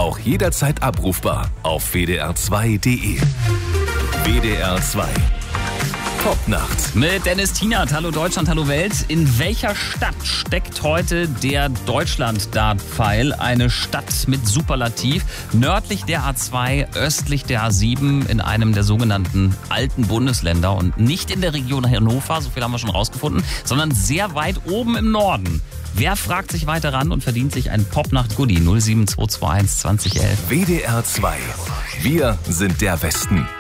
auch jederzeit abrufbar auf wdr2.de. WDR 2. Popnacht. Mit Dennis Tienert. Hallo Deutschland, hallo Welt. In welcher Stadt steckt heute der Deutschland-Dartpfeil? Eine Stadt mit Superlativ. Nördlich der A2, östlich der A7 in einem der sogenannten alten Bundesländer. Und nicht in der Region Hannover, so viel haben wir schon rausgefunden, sondern sehr weit oben im Norden. Wer fragt sich weiter ran und verdient sich ein Popnacht-Goodie? 07221 2011. WDR 2. Wir sind der Westen.